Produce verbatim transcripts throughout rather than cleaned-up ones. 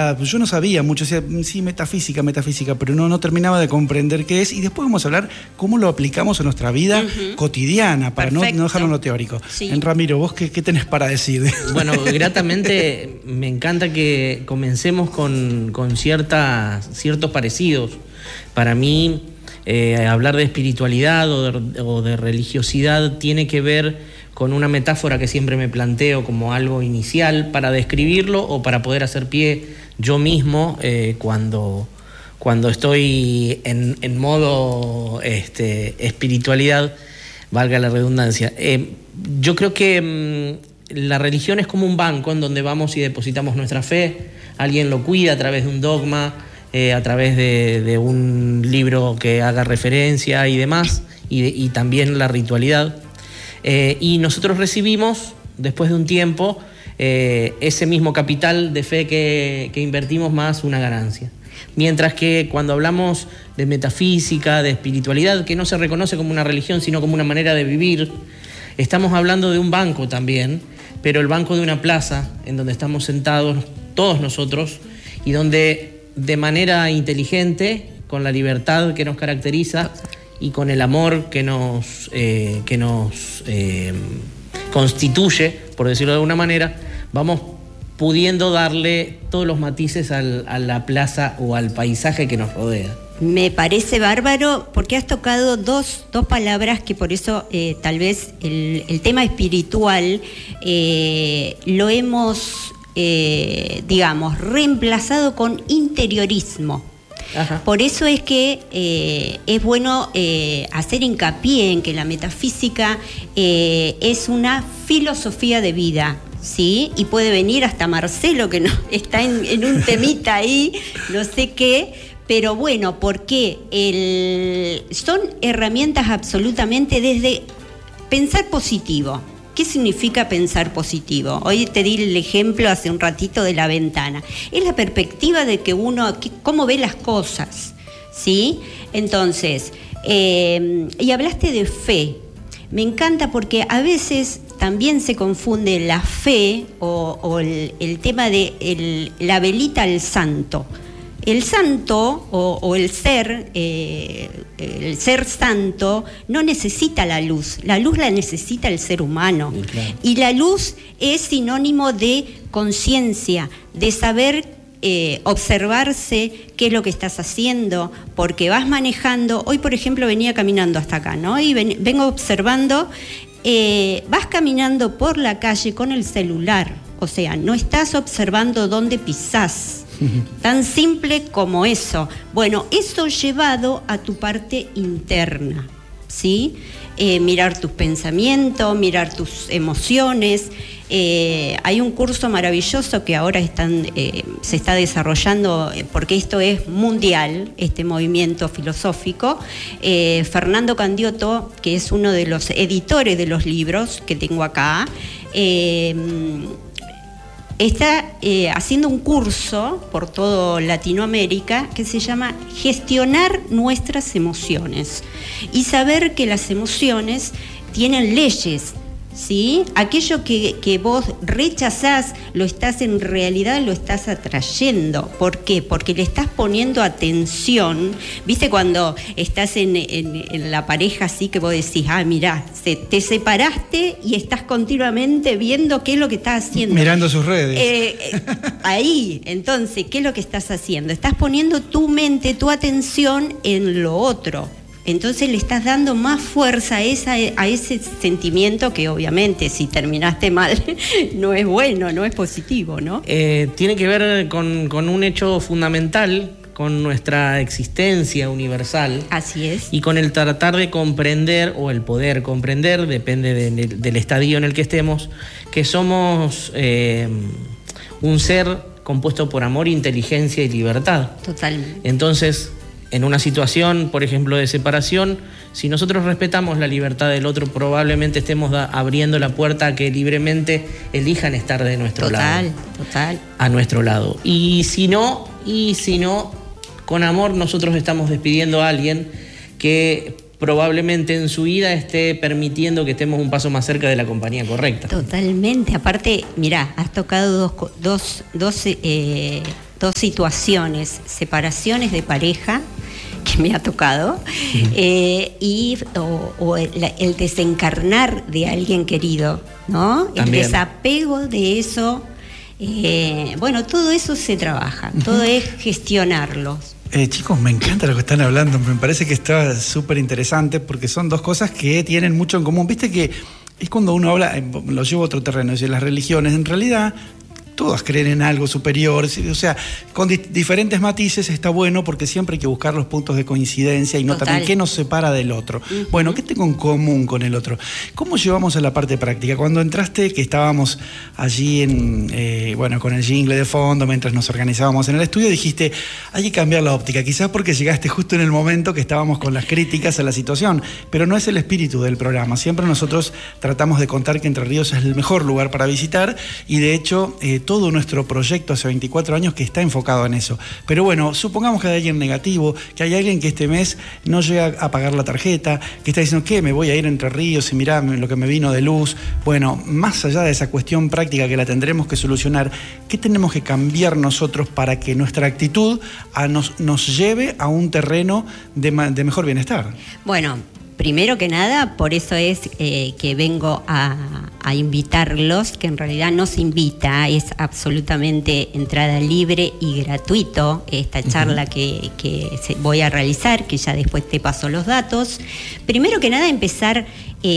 espiritualidad. Yo no sabía mucho, decía, sí, metafísica, metafísica, pero no, no terminaba de comprender qué es. Y después vamos a hablar cómo lo aplicamos en nuestra vida uh-huh. cotidiana, para no, no dejarlo en lo teórico. Sí. En Ramiro, ¿vos qué, qué tenés para decir? Bueno, gratamente me encanta que comencemos con, con ciertas, ciertos parecidos. Para mí, eh, hablar de espiritualidad o de, o de religiosidad tiene que ver con una metáfora que siempre me planteo como algo inicial para describirlo o para poder hacer pie yo mismo eh, cuando, cuando estoy en, en modo este, espiritualidad, valga la redundancia. Eh, yo creo que mmm, la religión es como un banco en donde vamos y depositamos nuestra fe, alguien lo cuida a través de un dogma, eh, a través de, de un libro que haga referencia y demás, y, de, y también la ritualidad. Eh, y nosotros recibimos, después de un tiempo, eh, ese mismo capital de fe que, que invertimos más una ganancia. Mientras que cuando hablamos de metafísica, de espiritualidad, que no se reconoce como una religión, sino como una manera de vivir, estamos hablando de un banco también, pero el banco de una plaza en donde estamos sentados todos nosotros y donde de manera inteligente, con la libertad que nos caracteriza, y con el amor que nos, eh, que nos eh, constituye, por decirlo de alguna manera, vamos pudiendo darle todos los matices al, a la plaza o al paisaje que nos rodea. Me parece bárbaro porque has tocado dos, dos palabras que por eso eh, tal vez el, el tema espiritual eh, lo hemos, eh, digamos, reemplazado con interiorismo. Ajá. Por eso es que eh, es bueno eh, hacer hincapié en que la metafísica eh, es una filosofía de vida, ¿sí? Y puede venir hasta Marcelo, que no, está en, en un temita ahí, no sé qué, pero bueno, porque el, son herramientas absolutamente desde pensar positivo. ¿Qué significa pensar positivo? Hoy te di el ejemplo hace un ratito de la ventana. Es la perspectiva de que uno, cómo ve las cosas, ¿sí? Entonces, eh, y hablaste de fe. Me encanta porque a veces también se confunde la fe o, o el, el tema de el, la velita al santo. El santo o, o el ser, eh, el ser santo no necesita la luz, la luz la necesita el ser humano. Sí, claro. Y la luz es sinónimo de conciencia, de saber eh, observarse qué es lo que estás haciendo, porque vas manejando. Hoy, por ejemplo, venía caminando hasta acá, ¿no? Y ven, vengo observando, eh, vas caminando por la calle con el celular, o sea, no estás observando dónde pisás. Tan simple como eso. Bueno, eso llevado a tu parte interna, ¿sí? Eh, mirar tus pensamientos, mirar tus emociones. Eh, hay un curso maravilloso que ahora están, eh, se está desarrollando, porque esto es mundial, este movimiento filosófico. Eh, Fernando Candiotto, que es uno de los editores de los libros que tengo acá, eh, está eh, haciendo un curso por toda Latinoamérica que se llama Gestionar nuestras emociones y saber que las emociones tienen leyes, ¿sí? Aquello que, que vos rechazás, lo estás en realidad, lo estás atrayendo. ¿Por qué? Porque le estás poniendo atención. ¿Viste cuando estás en, en, en la pareja así que vos decís, ah, mirá, se, te separaste y estás continuamente viendo qué es lo que estás haciendo? Mirando sus redes. Eh, eh, ahí, entonces, ¿qué es lo que estás haciendo? Estás poniendo tu mente, tu atención en lo otro. Entonces le estás dando más fuerza a, esa, a ese sentimiento que obviamente si terminaste mal no es bueno, no es positivo, ¿no? Eh, tiene que ver con, con un hecho fundamental, con nuestra existencia universal. Así es. Y con el tratar de comprender, o el poder comprender, depende de, de, del estadio en el que estemos, que somos eh, un ser compuesto por amor, inteligencia y libertad. Totalmente. Entonces, en una situación, por ejemplo, de separación, si nosotros respetamos la libertad del otro, probablemente estemos da- abriendo la puerta a que libremente elijan estar de nuestro total, lado. Total, total. A nuestro lado. Y si no, y si no, con amor nosotros estamos despidiendo a alguien que probablemente en su vida esté permitiendo que estemos un paso más cerca de la compañía correcta. Totalmente. Aparte, mirá, has tocado dos, dos, dos eh, dos situaciones, separaciones de pareja, que me ha tocado, eh, y o, o el, el desencarnar de alguien querido, ¿no? También. El desapego de eso, eh, bueno, todo eso se trabaja, uh-huh. todo es gestionarlo. Eh, chicos, me encanta lo que están hablando, me parece que está súper interesante porque son dos cosas que tienen mucho en común. Viste que es cuando uno habla, lo llevo a otro terreno, es decir, las religiones, en realidad todas creen en algo superior, o sea, con di- diferentes matices está bueno porque siempre hay que buscar los puntos de coincidencia y no Total. también qué nos separa del otro. Uh-huh. Bueno, ¿qué tengo en común con el otro? ¿Cómo llevamos a la parte práctica? Cuando entraste, que estábamos allí en, eh, bueno, con el jingle de fondo, mientras nos organizábamos en el estudio, dijiste, hay que cambiar la óptica, quizás porque llegaste justo en el momento que estábamos con las críticas a la situación, pero no es el espíritu del programa. Siempre nosotros tratamos de contar que Entre Ríos es el mejor lugar para visitar y de hecho, eh, todo nuestro proyecto hace veinticuatro años que está enfocado en eso. Pero bueno, supongamos que hay alguien negativo, que hay alguien que este mes no llega a pagar la tarjeta, que está diciendo, ¿qué? Me voy a ir a Entre Ríos y mirá lo que me vino de luz. Bueno, más allá de esa cuestión práctica que la tendremos que solucionar, ¿qué tenemos que cambiar nosotros para que nuestra actitud a nos, nos lleve a un terreno de, de mejor bienestar? Bueno, primero que nada, por eso es eh, que vengo a, a invitarlos, que en realidad no se invita, es absolutamente entrada libre y gratuito esta charla uh-huh. que, que voy a realizar, que ya después te paso los datos. Primero que nada, empezar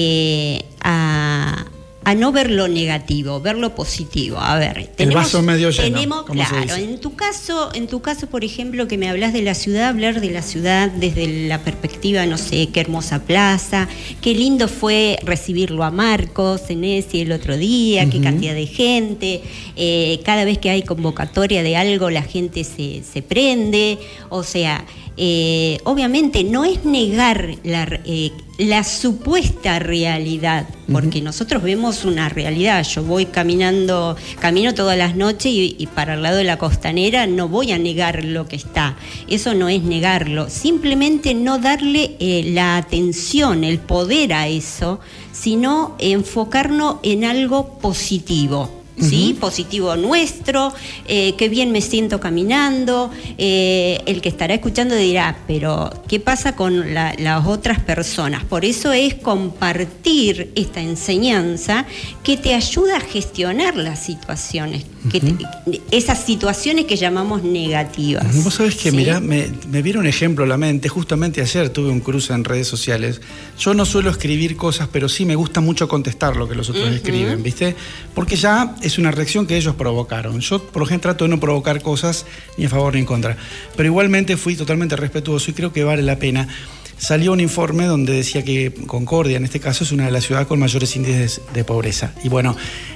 eh, a... a no ver lo negativo, ver lo positivo. A ver, tenemos, el vaso medio lleno. Tenemos, claro, en tu caso, en tu caso, por ejemplo, que me hablas de la ciudad, hablar de la ciudad desde la perspectiva, no sé, qué hermosa plaza, qué lindo fue recibirlo a Marcos en ese el otro día, uh-huh. qué cantidad de gente, eh, cada vez que hay convocatoria de algo la gente se, se prende, o sea, eh, obviamente no es negar la eh, la supuesta realidad, porque uh-huh. nosotros vemos una realidad. Yo voy caminando, camino todas las noches y, y para el lado de la costanera no voy a negar lo que está. Eso no es negarlo, simplemente no darle eh, la atención, el poder a eso, sino enfocarnos en algo positivo. ¿Sí? Uh-huh. Positivo nuestro, eh, qué bien me siento caminando, eh, el que estará escuchando dirá, pero ¿qué pasa con la, las otras personas? Por eso es compartir esta enseñanza que te ayuda a gestionar las situaciones, uh-huh. que te, esas situaciones que llamamos negativas. Vos sabés que, ¿sí? mirá, me, me viene un ejemplo a la mente, justamente ayer tuve un cruce en redes sociales. Yo no suelo escribir cosas, pero sí me gusta mucho contestar lo que los otros uh-huh. escriben, ¿viste? Porque ya es una reacción que ellos provocaron. Yo, por ejemplo, trato de no provocar cosas ni a favor ni en contra. Pero igualmente fui totalmente respetuoso y creo que vale la pena. Salió un informe donde decía que Concordia, en este caso, es una de las ciudades con mayores índices de pobreza. Y bueno,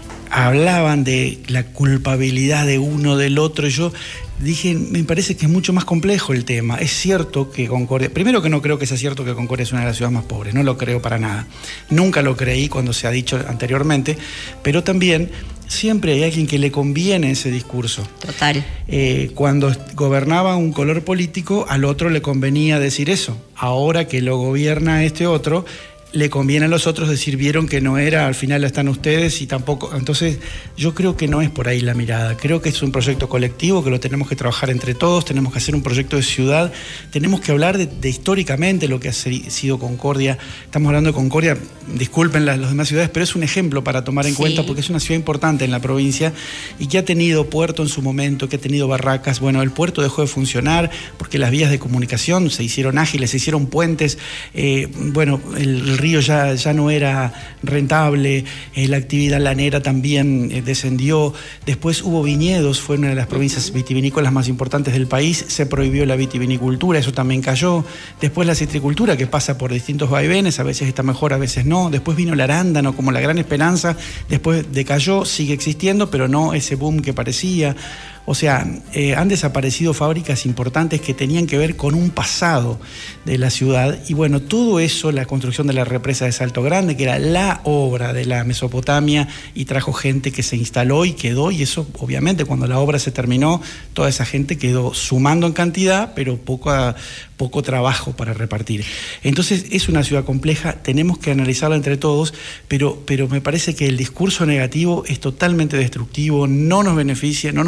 hablaban de la culpabilidad de uno del otro y yo dije, me parece que es mucho más complejo el tema. Es cierto que Concordia, primero que no creo que sea cierto que Concordia es una de las ciudades más pobres, no lo creo para nada. Nunca lo creí cuando se ha dicho anteriormente, pero también siempre hay alguien que le conviene ese discurso. Total. Eh, cuando gobernaba un color político, al otro le convenía decir eso. Ahora que lo gobierna este otro, le conviene a los otros decir, vieron que no era, al final están ustedes y tampoco. Entonces, yo creo que no es por ahí la mirada. Creo que es un proyecto colectivo, que lo tenemos que trabajar entre todos, tenemos que hacer un proyecto de ciudad, tenemos que hablar de, de históricamente lo que ha sido Concordia. Estamos hablando de Concordia, disculpen las, las demás ciudades, pero es un ejemplo para tomar en sí. cuenta, porque es una ciudad importante en la provincia y que ha tenido puerto en su momento, que ha tenido barracas. Bueno, el puerto dejó de funcionar porque las vías de comunicación se hicieron ágiles, se hicieron puentes. Eh, bueno, el, el río ya, ya no era rentable, eh, la actividad lanera también eh, descendió, después hubo viñedos, fue una de las provincias vitivinícolas más importantes del país, se prohibió la vitivinicultura, eso también cayó, después la citricultura que pasa por distintos vaivenes, a veces está mejor, a veces no, después vino el arándano como la gran esperanza, después decayó, sigue existiendo, pero no ese boom que parecía. O sea, eh, han desaparecido fábricas importantes que tenían que ver con un pasado de la ciudad. Y bueno, todo eso, la construcción de la represa de Salto Grande, que era la obra de la Mesopotamia, y trajo gente que se instaló y quedó. Y eso, obviamente, cuando la obra se terminó, toda esa gente quedó sumando en cantidad, pero poco, poco trabajo para repartir. Entonces, es una ciudad compleja, tenemos que analizarla entre todos, pero, pero me parece que el discurso negativo es totalmente destructivo, no nos beneficia, no nos...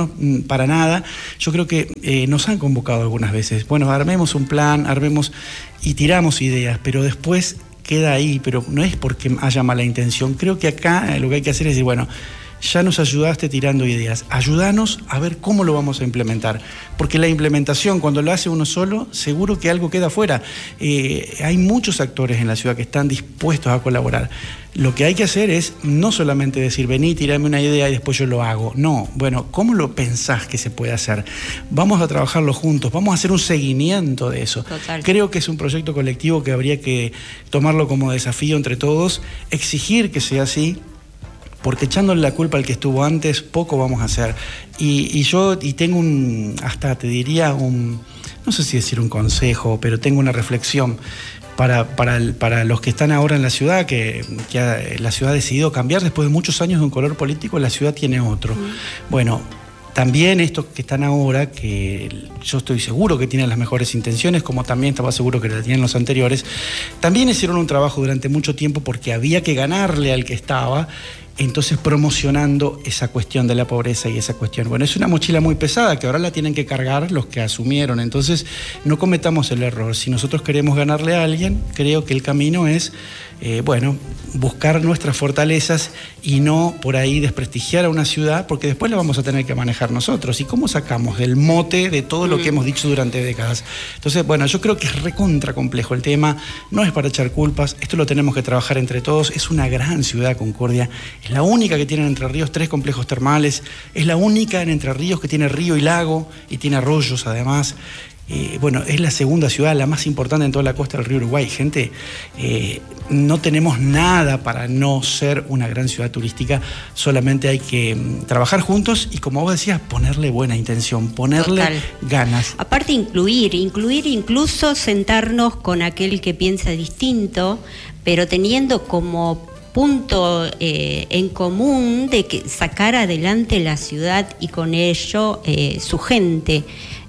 para nada. Yo creo que eh, nos han convocado algunas veces. Bueno, armemos un plan, armemos y tiramos ideas, pero después queda ahí, pero no es porque haya mala intención. Creo que acá lo que hay que hacer es decir, bueno, ya nos ayudaste tirando ideas, ayúdanos a ver cómo lo vamos a implementar, porque la implementación, cuando lo hace uno solo, seguro que algo queda fuera. Eh, hay muchos actores en la ciudad que están dispuestos a colaborar. Lo que hay que hacer es no solamente decir, vení, tirame una idea y después yo lo hago. No, bueno, ¿cómo lo pensás que se puede hacer? Vamos a trabajarlo juntos, vamos a hacer un seguimiento de eso. Total. Creo que es un proyecto colectivo que habría que tomarlo como desafío entre todos, exigir que sea así, porque echándole la culpa al que estuvo antes, poco vamos a hacer. Y, y yo y tengo un, hasta te diría un, no sé si decir un consejo, pero tengo una reflexión para, para, el, para los que están ahora en la ciudad, que, que la ciudad ha decidido cambiar después de muchos años de un color político, la ciudad tiene otro. Mm. Bueno, también estos que están ahora, que yo estoy seguro que tienen las mejores intenciones, como también estaba seguro que la tenían los anteriores, también hicieron un trabajo durante mucho tiempo porque había que ganarle al que estaba, entonces promocionando esa cuestión de la pobreza y esa cuestión. Bueno, es una mochila muy pesada que ahora la tienen que cargar los que asumieron, entonces no cometamos el error. Si nosotros queremos ganarle a alguien, creo que el camino es, eh, bueno, buscar nuestras fortalezas y no por ahí desprestigiar a una ciudad, porque después la vamos a tener que manejar nosotros. ¿Y cómo sacamos del mote de todo lo que hemos dicho durante décadas? Entonces, bueno, yo creo que es recontra complejo el tema, no es para echar culpas, esto lo tenemos que trabajar entre todos. Es una gran ciudad, Concordia, es la única que tiene en Entre Ríos tres complejos termales, es la única en Entre Ríos que tiene río y lago y tiene arroyos además. Eh, bueno, es la segunda ciudad, la más importante en toda la costa del río Uruguay. Gente, eh, no tenemos nada para no ser una gran ciudad turística, solamente hay que um, trabajar juntos y, como vos decías, ponerle buena intención, ponerle Total. ganas. Aparte, incluir, incluir incluso sentarnos con aquel que piensa distinto, pero teniendo como punto eh, en común de que sacar adelante la ciudad y con ello eh, su gente.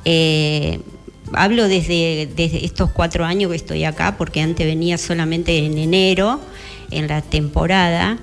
Eh, Hablo desde, desde estos cuatro años que estoy acá, porque antes venía solamente en enero, en la temporada.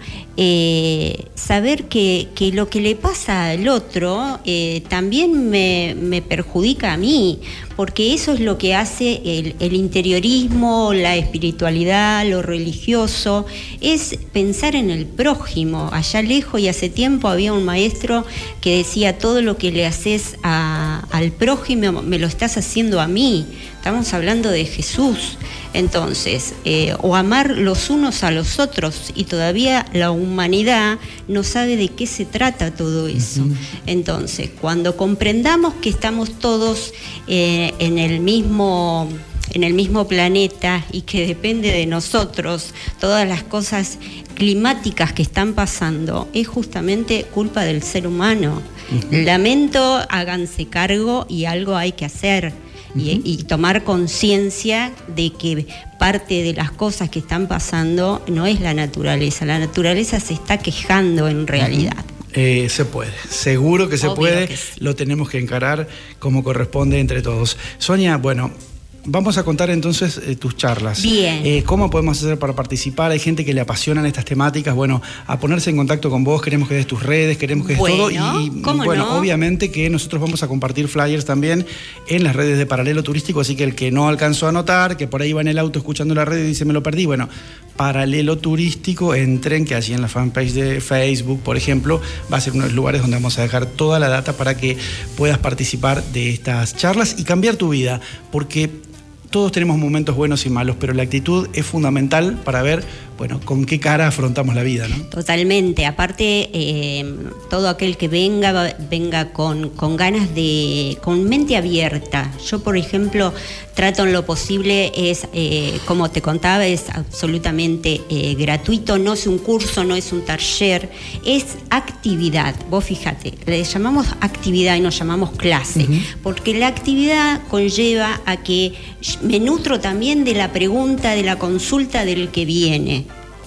Eh, saber que, que lo que le pasa al otro eh, también me, me perjudica a mí, porque eso es lo que hace el, el interiorismo, la espiritualidad, lo religioso, es pensar en el prójimo. Allá lejos y hace tiempo había un maestro que decía, todo lo que le haces a, al prójimo me lo estás haciendo a mí. Estamos hablando de Jesús. Entonces, eh, o amar los unos a los otros, y todavía la humanidad no sabe de qué se trata todo eso. Uh-huh. Entonces, cuando comprendamos que estamos todos eh, en el mismo... en el mismo planeta y que depende de nosotros todas las cosas climáticas que están pasando, es justamente culpa del ser humano. Uh-huh. Lamento, háganse cargo y algo hay que hacer. Y, y tomar conciencia de que parte de las cosas que están pasando no es la naturaleza, la naturaleza se está quejando en realidad. Eh, se puede, seguro que se Obvio puede, que sí. Lo tenemos que encarar como corresponde entre todos. Sonia, bueno, vamos a contar entonces eh, tus charlas. Bien. Eh, ¿Cómo podemos hacer para participar? Hay gente que le apasionan estas temáticas. Bueno, a ponerse en contacto con vos, queremos que des tus redes, queremos que des bueno, todo. Y ¿cómo bueno, no? obviamente que nosotros vamos a compartir flyers también en las redes de Paralelo Turístico, así que el que no alcanzó a anotar, que por ahí va en el auto escuchando la red y dice me lo perdí, bueno, Paralelo Turístico, entren, que allí en la fanpage de Facebook, por ejemplo, va a ser uno de los lugares donde vamos a dejar toda la data para que puedas participar de estas charlas y cambiar tu vida, porque todos tenemos momentos buenos y malos, pero la actitud es fundamental para ver, bueno, con qué cara afrontamos la vida, ¿no? Totalmente. Aparte, eh, todo aquel que venga, venga con, con ganas de, con mente abierta. Yo, por ejemplo, trato en lo posible, es, eh, como te contaba, es absolutamente eh, gratuito, no es un curso, no es un taller, es actividad. Vos fíjate, le llamamos actividad y no llamamos clase, uh-huh. porque la actividad conlleva a que me nutro también de la pregunta, de la consulta del que viene.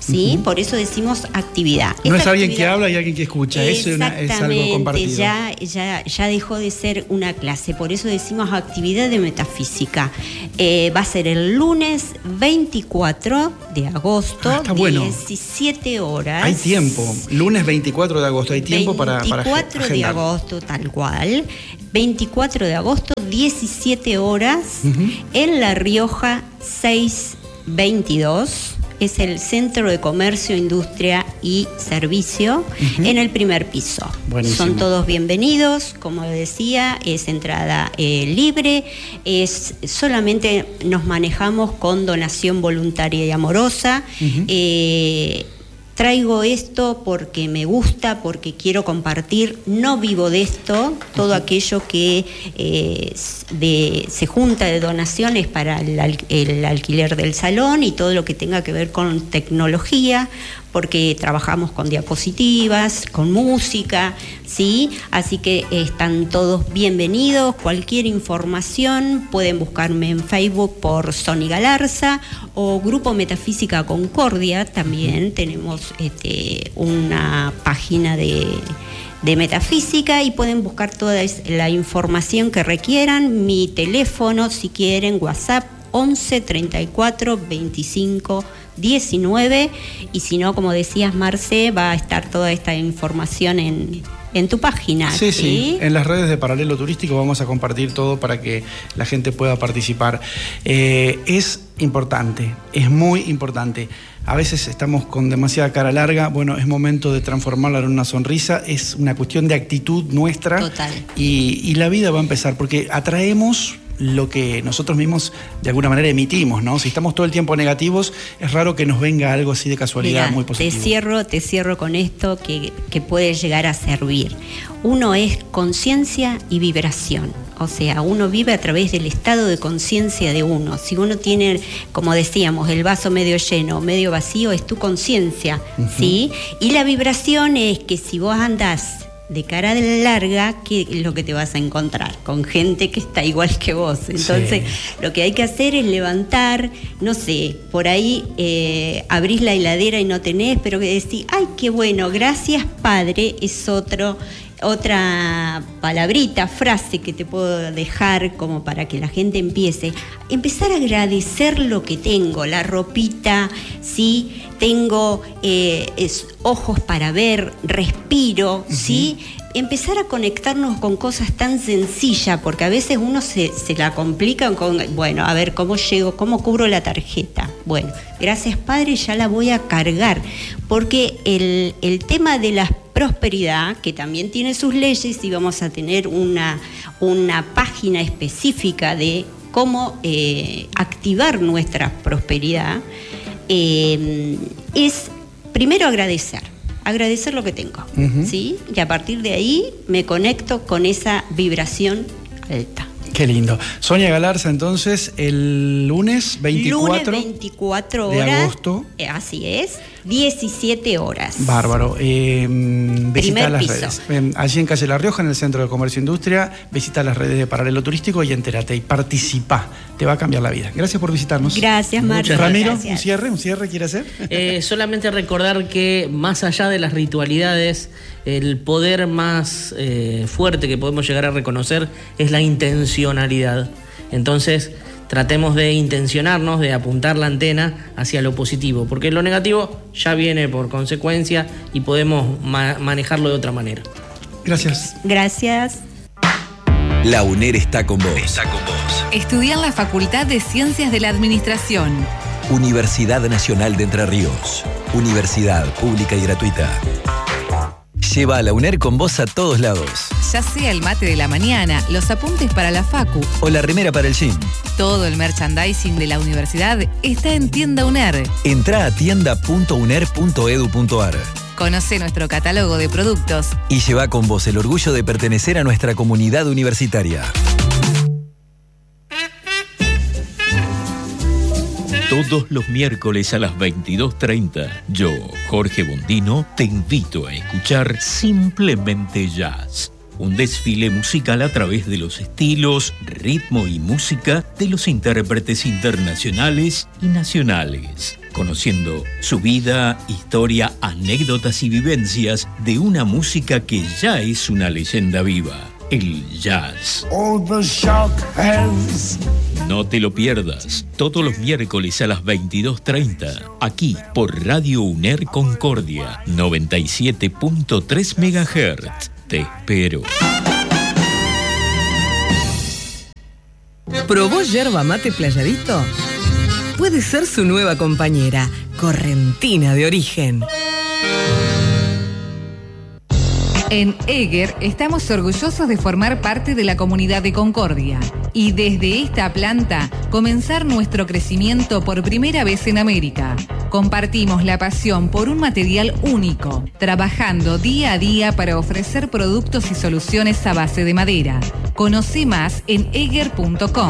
¿sí? Uh-huh. Por eso decimos actividad. No Esta es alguien que habla y alguien que escucha, eso es, una, es algo compartido. Ya, ya, ya dejó de ser una clase, por eso decimos actividad de metafísica. Eh, va a ser el lunes veinticuatro de agosto, ah, bueno. diecisiete horas. Hay tiempo, lunes veinticuatro de agosto, hay tiempo para veinticuatro de agosto, tal cual. veinticuatro de agosto, diecisiete horas, uh-huh. en La Rioja seiscientos veintidós. Es el Centro de Comercio, Industria y Servicio, uh-huh. en el primer piso. Buenísimo. Son todos bienvenidos, como decía, es entrada eh, libre, es solamente nos manejamos con donación voluntaria y amorosa. Uh-huh. Eh, Traigo esto porque me gusta, porque quiero compartir, no vivo de esto, todo aquello que eh, de, se junta de donaciones para el, el alquiler del salón y todo lo que tenga que ver con tecnología, porque trabajamos con diapositivas, con música, ¿sí? Así que están todos bienvenidos. Cualquier información pueden buscarme en Facebook por Sony Galarza o Grupo Metafísica Concordia. También tenemos este, una página de, de metafísica y pueden buscar toda la información que requieran. Mi teléfono, si quieren, WhatsApp, once treinta y cuatro veinticinco diecinueve, y si no, como decías, Marce, va a estar toda esta información en, en tu página. Sí, sí, sí, en las redes de Paralelo Turístico vamos a compartir todo para que la gente pueda participar. Eh, es importante, es muy importante. A veces estamos con demasiada cara larga, bueno, es momento de transformarla en una sonrisa, es una cuestión de actitud nuestra. Total. Y, y la vida va a empezar, porque atraemos lo que nosotros mismos de alguna manera emitimos, ¿no? Si estamos todo el tiempo negativos, es raro que nos venga algo así de casualidad. Mirá, muy positivo. Te cierro, te cierro con esto que, que puede llegar a servir. Uno es conciencia y vibración. O sea, uno vive a través del estado de conciencia de uno. Si uno tiene, como decíamos, el vaso medio lleno o medio vacío, es tu conciencia, uh-huh. ¿sí? Y la vibración es que si vos andás de cara larga, ¿qué es lo que te vas a encontrar? Con gente que está igual que vos. Entonces, sí. Lo que hay que hacer es levantar, no sé, por ahí eh, abrís la heladera y no tenés, pero que decís, ay, qué bueno, gracias Padre, es otro... Otra palabrita, frase que te puedo dejar como para que la gente empiece, empezar a agradecer lo que tengo, la ropita, ¿sí? Tengo eh, es, ojos para ver, respiro, uh-huh. ¿sí? Empezar a conectarnos con cosas tan sencillas, porque a veces uno se, se la complica con, bueno, a ver, ¿cómo llego? ¿Cómo cubro la tarjeta? Bueno, gracias Padre, ya la voy a cargar, porque el, el tema de la prosperidad, que también tiene sus leyes, y vamos a tener una, una página específica de cómo eh, activar nuestra prosperidad, eh, es primero agradecer. agradecer lo que tengo, uh-huh. ¿sí? Y a partir de ahí me conecto con esa vibración alta. Qué lindo. Sonia Galarza, entonces, el lunes veinticuatro, lunes veinticuatro horas, de agosto. Eh, así es, diecisiete horas. Bárbaro. Eh, visita las piso. redes. Eh, allí en calle La Rioja, en el Centro de Comercio e Industria, visita las redes de Paralelo Turístico y entérate y participa. Te va a cambiar la vida. Gracias por visitarnos. Gracias, Marta. Ramiro, gracias. un cierre, un cierre, ¿quiere hacer? Eh, solamente recordar que más allá de las ritualidades, el poder más eh, fuerte que podemos llegar a reconocer es la intencionalidad. Entonces, tratemos de intencionarnos, de apuntar la antena hacia lo positivo, porque lo negativo ya viene por consecuencia y podemos ma- manejarlo de otra manera. Gracias. Gracias. La UNER está con vos. Está con vos. Estudia en la Facultad de Ciencias de la Administración. Universidad Nacional de Entre Ríos. Universidad pública y gratuita. Lleva a la UNER con vos a todos lados. Ya sea el mate de la mañana, los apuntes para la facu o la remera para el gym. Todo el merchandising de la universidad está en Tienda UNER. Entrá a tienda punto uner punto edu punto ar. Conoce nuestro catálogo de productos y lleva con vos el orgullo de pertenecer a nuestra comunidad universitaria. Todos los miércoles a las veintidós treinta, yo, Jorge Bondino, te invito a escuchar Simplemente Jazz. Un desfile musical a través de los estilos, ritmo y música de los intérpretes internacionales y nacionales, conociendo su vida, historia, anécdotas y vivencias de una música que ya es una leyenda viva, el jazz. No te lo pierdas, todos los miércoles a las veintidós treinta, aquí por Radio UNER Concordia, noventa y siete punto tres megahertz. Te espero. ¿Probó yerba mate Playadito? Puede ser su nueva compañera, correntina de origen. En Eger estamos orgullosos de formar parte de la comunidad de Concordia y desde esta planta comenzar nuestro crecimiento por primera vez en América. Compartimos la pasión por un material único, trabajando día a día para ofrecer productos y soluciones a base de madera. Conoce más en eger punto com.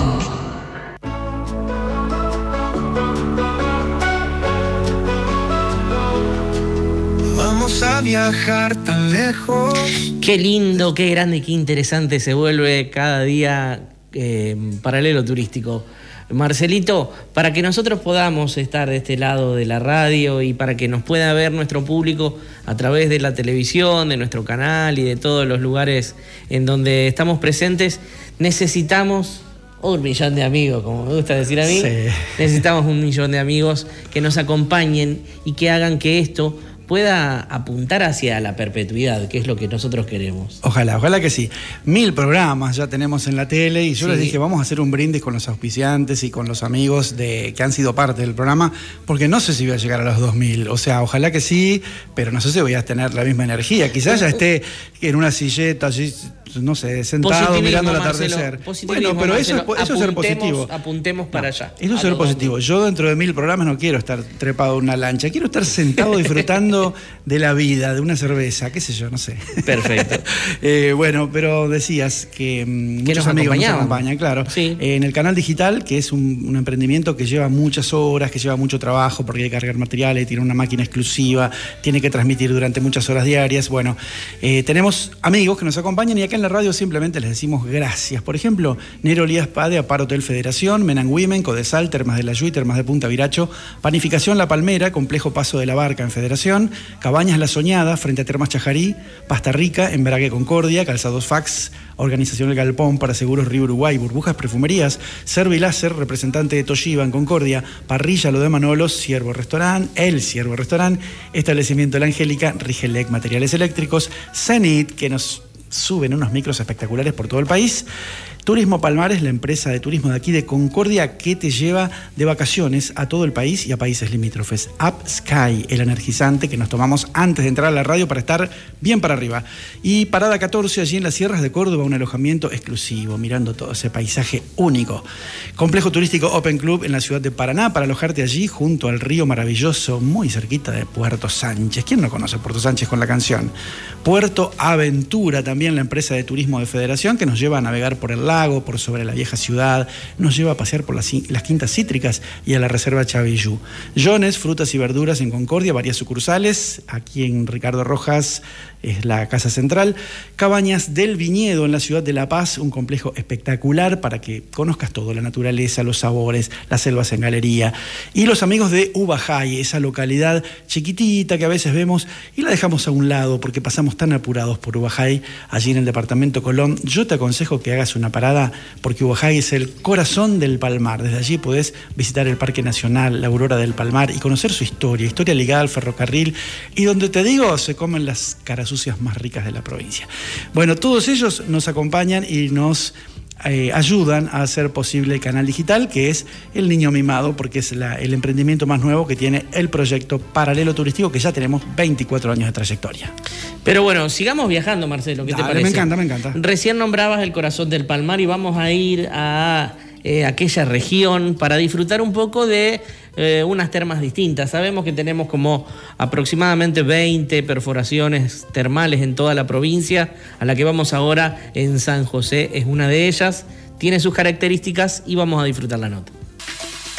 Vamos a viajar tan lejos. Qué lindo, qué grande, qué interesante se vuelve cada día eh, Paralelo Turístico. Marcelito, para que nosotros podamos estar de este lado de la radio y para que nos pueda ver nuestro público a través de la televisión, de nuestro canal y de todos los lugares en donde estamos presentes, necesitamos un millón de amigos, como me gusta decir a mí. Sí. Necesitamos un millón de amigos que nos acompañen y que hagan que esto pueda apuntar hacia la perpetuidad, que es lo que nosotros queremos. Ojalá, ojalá que sí. Mil programas ya tenemos en la tele y yo sí. les dije, vamos a hacer un brindis con los auspiciantes y con los amigos de que han sido parte del programa, porque no sé si voy a llegar a los dos mil. O sea, ojalá que sí, pero no sé si voy a tener la misma energía. Quizás ya esté en una silleta allí, no sé, sentado mirando el atardecer. Bueno, pero eso, Marcelo, eso es ser positivo. Apuntemos para allá. Eso es ser positivo. Yo dentro de mil programas no quiero estar trepado en una lancha, quiero estar sentado disfrutando de la vida, de una cerveza, qué sé yo, no sé. Perfecto. eh, bueno, pero decías que, que muchos nos amigos nos acompañan, claro. Sí. Eh, en el canal digital, que es un, un emprendimiento que lleva muchas horas, que lleva mucho trabajo, porque hay que cargar materiales, tiene una máquina exclusiva, tiene que transmitir durante muchas horas diarias. Bueno, eh, tenemos amigos que nos acompañan y acá en la radio simplemente les decimos gracias. Por ejemplo, Nero Lías Pade, Apar Hotel Federación, Men and Women, Codesal, Termas de la Yui, Termas de Punta Viracho, Panificación La Palmera, Complejo Paso de la Barca en Federación, Cabañas La Soñada, frente a Termas Chajarí, Pasta Rica, Embrague Concordia, Calzados Fax, Organización El Galpón para Seguros Río Uruguay, Burbujas Perfumerías, Servi Láser, representante de Toshiba en Concordia, Parrilla Lo de Manolos, Ciervo Restaurant, El Ciervo Restaurant, Establecimiento La Angélica, Rigelec Materiales Eléctricos, Zenit, que nos suben unos micros espectaculares por todo el país. Turismo Palmares, la empresa de turismo de aquí de Concordia que te lleva de vacaciones a todo el país y a países limítrofes. Up Sky, el energizante que nos tomamos antes de entrar a la radio para estar bien para arriba. Y Parada catorce, allí en las sierras de Córdoba, un alojamiento exclusivo, mirando todo ese paisaje único. Complejo turístico Open Club en la ciudad de Paraná, para alojarte allí junto al río maravilloso, muy cerquita de Puerto Sánchez. ¿Quién no conoce Puerto Sánchez con la canción? Puerto Aventura, también la empresa de turismo de Federación que nos lleva a navegar por el lago, por sobre la vieja ciudad, nos lleva a pasear por las, las quintas cítricas y a la reserva Chavillú. Jones, frutas y verduras en Concordia, varias sucursales, aquí en Ricardo Rojas es la casa central. Cabañas del Viñedo en la ciudad de La Paz, un complejo espectacular para que conozcas todo, la naturaleza, los sabores, las selvas en galería. Y los amigos de Ubajay, esa localidad chiquitita que a veces vemos y la dejamos a un lado porque pasamos tan apurados por Ubajay, allí en el departamento Colón. Yo te aconsejo que hagas una parada porque Ubajay es el corazón del Palmar. Desde allí podés visitar el Parque Nacional, la Aurora del Palmar y conocer su historia, historia ligada al ferrocarril y donde te digo se comen las caras sucias más ricas de la provincia. Bueno, todos ellos nos acompañan y nos eh, ayudan a hacer posible el canal digital, que es El Niño Mimado, porque es la, el emprendimiento más nuevo que tiene el proyecto Paralelo Turístico, que ya tenemos veinticuatro años de trayectoria. Pero bueno, sigamos viajando, Marcelo, ¿qué Dale, te parece? Me encanta, me encanta. Recién nombrabas el corazón del Palmar y vamos a ir a eh, aquella región para disfrutar un poco de eh, unas termas distintas. Sabemos que tenemos como aproximadamente veinte perforaciones termales en toda la provincia. A la que vamos ahora en San José es una de ellas. Tiene sus características y vamos a disfrutar la nota.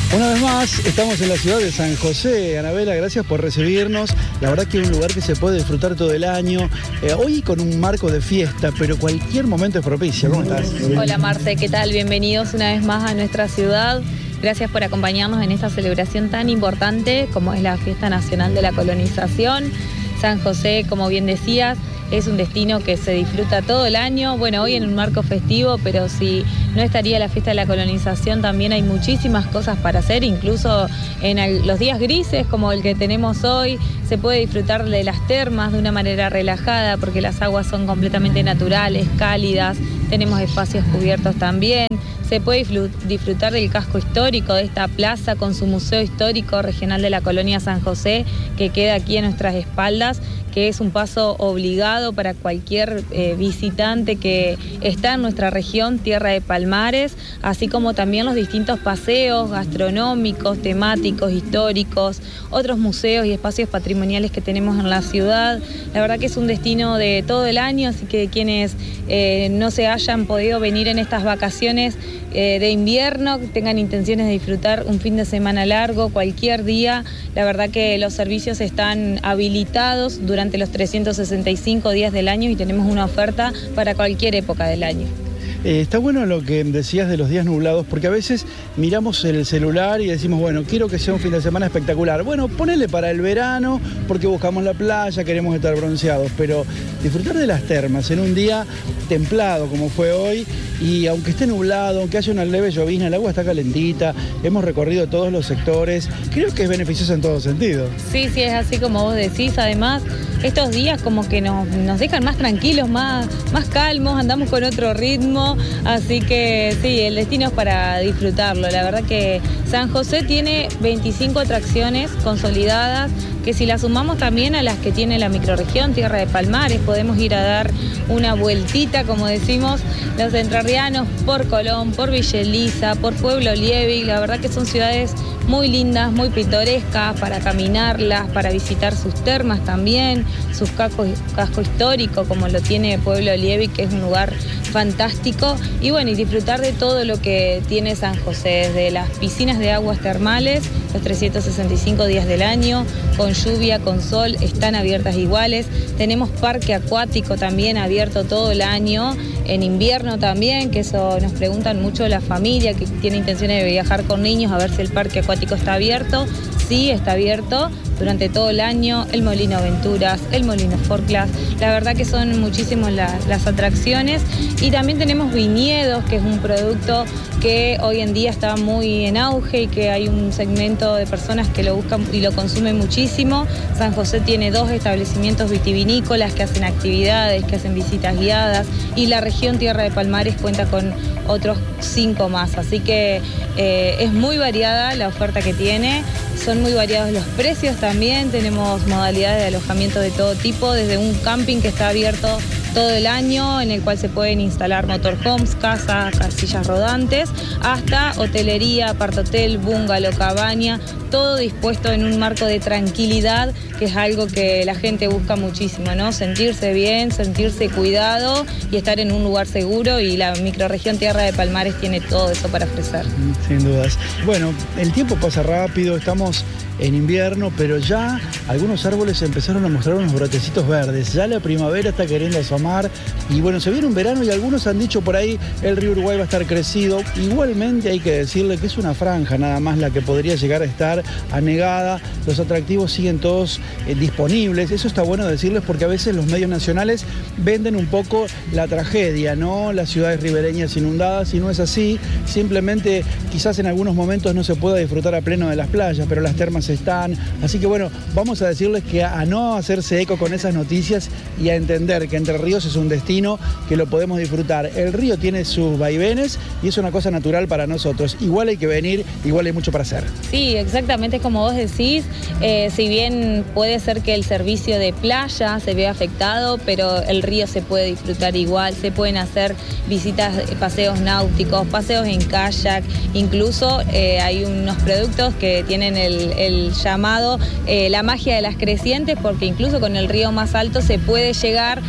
Una vez más, estamos en la ciudad de San José. Anabela, gracias por recibirnos. La verdad que es un lugar que se puede disfrutar todo el año. Eh, hoy con un marco de fiesta, pero cualquier momento es propicio. ¿Cómo estás? Hola Marce, ¿qué tal? Bienvenidos una vez más a nuestra ciudad. Gracias por acompañarnos en esta celebración tan importante como es la Fiesta Nacional de la Colonización. San José, como bien decías, es un destino que se disfruta todo el año, bueno, hoy en un marco festivo, pero si no estaría la Fiesta de la Colonización, también hay muchísimas cosas para hacer, incluso en el, los días grises como el que tenemos hoy, se puede disfrutar de las termas de una manera relajada, porque las aguas son completamente naturales, cálidas, tenemos espacios cubiertos también. Se puede disfrutar del casco histórico de esta plaza con su Museo Histórico Regional de la Colonia San José, que queda aquí a nuestras espaldas, que es un paso obligado para cualquier eh, visitante que está en nuestra región, Tierra de Palmares, así como también los distintos paseos gastronómicos, temáticos, históricos, otros museos y espacios patrimoniales que tenemos en la ciudad. La verdad que es un destino de todo el año, así que quienes eh, no se hayan podido venir en estas vacaciones eh, de invierno, tengan intenciones de disfrutar un fin de semana largo, cualquier día, la verdad que los servicios están habilitados durante los trescientos sesenta y cinco días del año y tenemos una oferta para cualquier época del año. Eh, está bueno lo que decías de los días nublados, porque a veces miramos el celular y decimos, bueno, quiero que sea un fin de semana espectacular. Bueno, ponele para el verano, porque buscamos la playa, queremos estar bronceados, pero disfrutar de las termas en un día templado como fue hoy, y aunque esté nublado, aunque haya una leve llovizna, el agua está calentita, hemos recorrido todos los sectores, creo que es beneficioso en todo sentido. Sí, sí, es así como vos decís, además estos días como que nos, nos dejan más tranquilos, más, más calmos, andamos con otro ritmo, así que sí, el destino es para disfrutarlo. La verdad que San José tiene veinticinco atracciones consolidadas, que si las sumamos también a las que tiene la microrregión Tierra de Palmares, podemos ir a dar una vueltita, como decimos los entrerrianos, por Colón, por Villa Elisa, por Pueblo Liebig. La verdad que son ciudades muy lindas, muy pintorescas, para caminarlas, para visitar sus termas también, sus cascos, casco histórico, como lo tiene Pueblo Liebig, que es un lugar fantástico, y bueno, y disfrutar de todo lo que tiene San José, desde las piscinas de aguas termales, los trescientos sesenta y cinco días del año, con lluvia, con sol, están abiertas iguales. Tenemos parque acuático también abierto todo el año, en invierno también, que eso nos preguntan mucho la familia que tiene intenciones de viajar con niños, a ver si el parque acuático está abierto. Sí, está abierto durante todo el año, el Molino Aventuras, el Molino Forclas, la verdad que son muchísimas la, las atracciones, y también tenemos viñedos, que es un producto que hoy en día está muy en auge y que hay un segmento de personas que lo buscan y lo consumen muchísimo. San José tiene dos establecimientos vitivinícolas que hacen actividades, que hacen visitas guiadas, y la región Tierra de Palmares cuenta con otros cinco más, así que eh, es muy variada la oferta que tiene, son muy variados los precios también, tenemos modalidades de alojamiento de todo tipo, desde un camping que está abierto todo el año, en el cual se pueden instalar motorhomes, casas, casillas rodantes, hasta hotelería, apartotel, bungalow, cabaña, todo dispuesto en un marco de tranquilidad, que es algo que la gente busca muchísimo, ¿no? Sentirse bien, sentirse cuidado y estar en un lugar seguro, y la microrregión Tierra de Palmares tiene todo eso para ofrecer. Sin dudas. Bueno, el tiempo pasa rápido, estamos en invierno, pero ya algunos árboles empezaron a mostrar unos brotecitos verdes, ya la primavera está queriendo asomar, y bueno, se viene un verano y algunos han dicho por ahí el río Uruguay va a estar crecido. Igualmente hay que decirle que es una franja nada más la que podría llegar a estar anegada, los atractivos siguen todos eh, disponibles, eso está bueno decirles, porque a veces los medios nacionales venden un poco la tragedia, ¿no? Las ciudades ribereñas inundadas, y no es así, simplemente quizás en algunos momentos no se pueda disfrutar a pleno de las playas, pero las termas están, así que bueno, vamos a decirles que a, a no hacerse eco con esas noticias y a entender que Entre Ríos es un destino que lo podemos disfrutar. El río tiene sus vaivenes y es una cosa natural para nosotros, igual hay que venir, igual hay mucho para hacer. Sí, exactamente como vos decís, eh, si bien puede ser que el servicio de playa se vea afectado, pero el río se puede disfrutar igual, se pueden hacer visitas, paseos náuticos, paseos en kayak, incluso eh, hay unos productos que tienen el, el llamado eh, la magia de las crecientes, porque incluso con el río más alto se puede llegar a lugares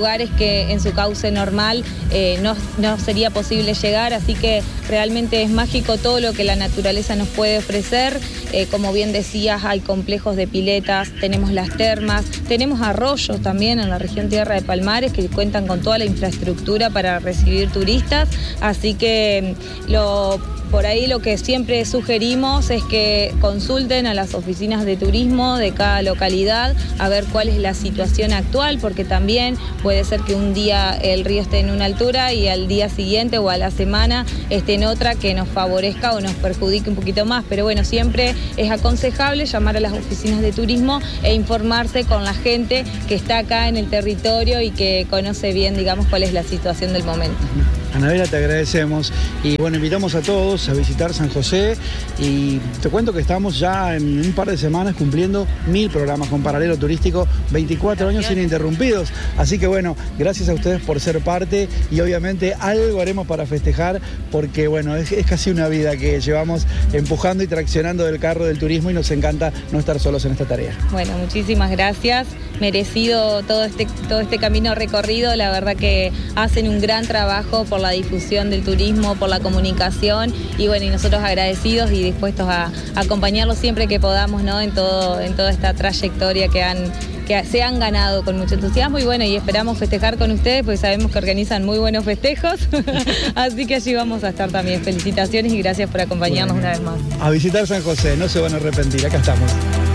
lugares que en su cauce normal eh, no, no sería posible llegar, así que realmente es mágico todo lo que la naturaleza nos puede ofrecer. Eh, como bien decías, hay complejos de piletas, tenemos las termas, tenemos arroyos también en la región Tierra de Palmares que cuentan con toda la infraestructura para recibir turistas, así que lo... Por ahí lo que siempre sugerimos es que consulten a las oficinas de turismo de cada localidad a ver cuál es la situación actual, porque también puede ser que un día el río esté en una altura y al día siguiente o a la semana esté en otra que nos favorezca o nos perjudique un poquito más. Pero bueno, siempre es aconsejable llamar a las oficinas de turismo e informarse con la gente que está acá en el territorio y que conoce bien, digamos, cuál es la situación del momento. Anabela, te agradecemos y bueno, invitamos a todos a visitar San José y te cuento que estamos ya en un par de semanas cumpliendo mil programas con Paralelo Turístico, veinticuatro años ininterrumpidos, así que bueno, gracias a ustedes por ser parte y obviamente algo haremos para festejar porque bueno, es, es casi una vida que llevamos empujando y traccionando del carro del turismo y nos encanta no estar solos en esta tarea. Bueno, muchísimas gracias, merecido todo este, todo este camino recorrido, la verdad que hacen un gran trabajo por la difusión del turismo, por la comunicación y bueno, y nosotros agradecidos y dispuestos a, a acompañarlos siempre que podamos, ¿no? en, todo, en toda esta trayectoria que, han, que se han ganado con mucho entusiasmo y bueno, y esperamos festejar con ustedes porque sabemos que organizan muy buenos festejos, así que allí vamos a estar también. Felicitaciones y gracias por acompañarnos bueno, una vez más. A visitar San José, no se van a arrepentir, acá estamos.